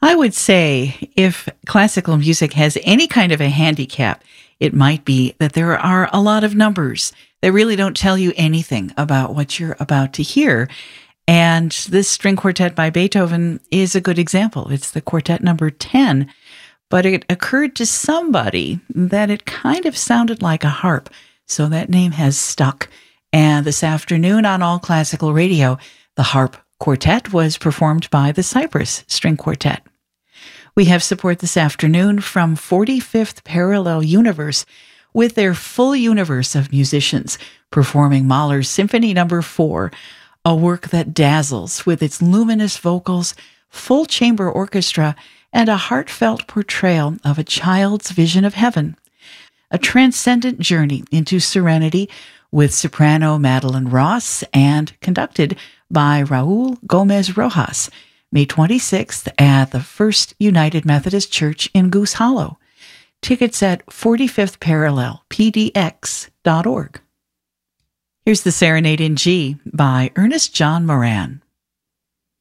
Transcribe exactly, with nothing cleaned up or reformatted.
I would say if classical music has any kind of a handicap, it might be that there are a lot of numbers that really don't tell you anything about what you're about to hear. And this string quartet by Beethoven is a good example. It's the quartet number ten, but it occurred to somebody that it kind of sounded like a harp, so that name has stuck. And this afternoon on All Classical Radio, the harp quartet was performed by the Cyprus String Quartet. We have support this afternoon from forty-fifth Parallel Universe with their full universe of musicians performing Mahler's Symphony Number four, a work that dazzles with its luminous vocals, full chamber orchestra, and a heartfelt portrayal of a child's vision of heaven. A transcendent journey into serenity with soprano Madeline Ross and conducted by Raul Gomez Rojas, May twenty-sixth at the First United Methodist Church in Goose Hollow. Tickets at forty-fifth Parallel P D X dot org. Here's the Serenade in G by Ernest John Moran.